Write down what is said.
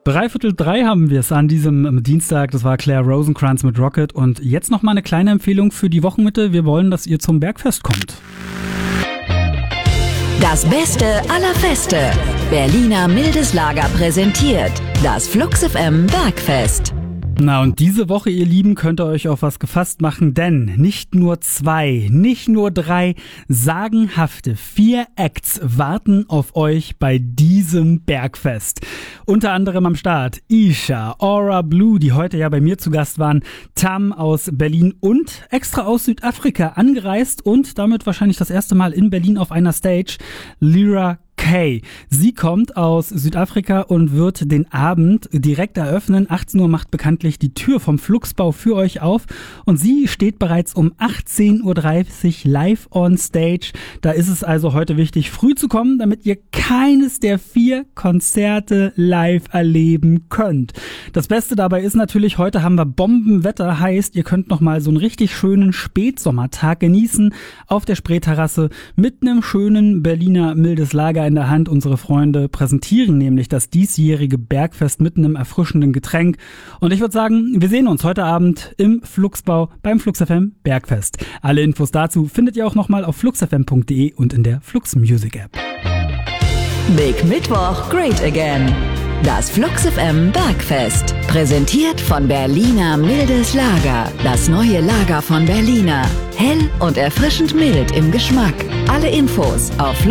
3:15 haben wir es an diesem Dienstag. Das war Claire Rosenkranz mit Rocket. Und jetzt noch mal eine kleine Empfehlung für die Wochenmitte. Wir wollen, dass ihr zum Bergfest kommt. Das Beste aller Feste. Berliner Mildes Lager präsentiert das Flux FM Bergfest. Na, und diese Woche, ihr Lieben, könnt ihr euch auf was gefasst machen, denn nicht nur 2, nicht nur 3, sagenhafte 4 Acts warten auf euch bei diesem Bergfest. Unter anderem am Start Isha, Aura Blue, die heute ja bei mir zu Gast waren, Tam aus Berlin und extra aus Südafrika angereist und damit wahrscheinlich das erste Mal in Berlin auf einer Stage, Lyra Kay. Sie kommt aus Südafrika und wird den Abend direkt eröffnen. 18 Uhr macht bekanntlich die Tür vom Fluxbau für euch auf und sie steht bereits um 18:30 Uhr live on stage. Da ist es also heute wichtig, früh zu kommen, damit ihr keines der 4 Konzerte live erleben könnt. Das Beste dabei ist natürlich, heute haben wir Bombenwetter, heißt, ihr könnt nochmal so einen richtig schönen Spätsommertag genießen auf der Spreeterrasse mit einem schönen Berliner Mildes Lager in der Hand. Unsere Freunde präsentieren nämlich das diesjährige Bergfest mit einem erfrischenden Getränk. Und ich würde sagen, wir sehen uns heute Abend im Fluxbau beim Flux FM Bergfest. Alle Infos dazu findet ihr auch nochmal auf fluxfm.de und in der Flux Music App. Big Mittwoch, Great Again. Das Flux FM Bergfest. Präsentiert von Berliner Mildes Lager. Das neue Lager von Berliner. Hell und erfrischend mild im Geschmack. Alle Infos auf